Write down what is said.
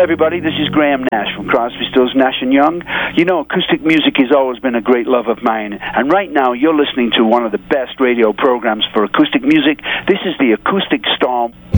everybody. This is Graham Nash from Crosby, Stills, Nash & Young. You know, acoustic music has always been a great love of mine, and right now you're listening to one of the best radio programs for acoustic music. This is the Acoustic Storm.